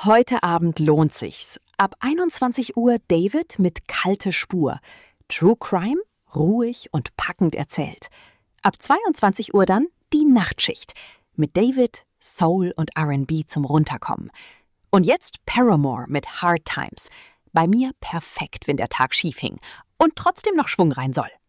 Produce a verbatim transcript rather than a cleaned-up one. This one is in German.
Heute Abend lohnt sich's. Ab einundzwanzig Uhr David mit Kalte Spur. True Crime, ruhig und packend erzählt. Ab zweiundzwanzig Uhr dann die Nachtschicht. Mit David, Soul und R and B zum Runterkommen. Und jetzt Paramore mit Hard Times. Bei mir perfekt, wenn der Tag schief hing und trotzdem noch Schwung rein soll.